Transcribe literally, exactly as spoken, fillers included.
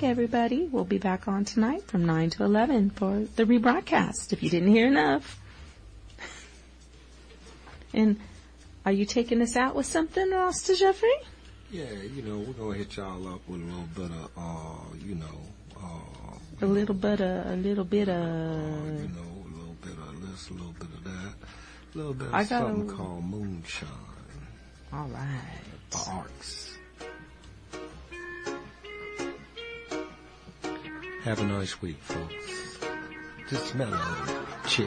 back, everybody. We'll be back on tonight from nine to eleven for the rebroadcast, if you didn't hear enough. And are you taking us out with something, Rasta Jeffrey? Yeah, you know, we're going to hit y'all up with a little bit of, uh, you know, uh, a you little know, bit of, a little bit of, uh, you know, a little bit of this, a little bit of that, a little bit of I got something a, called moonshine. All right. The arcs. Have a nice week, folks. Just mellow. Chill.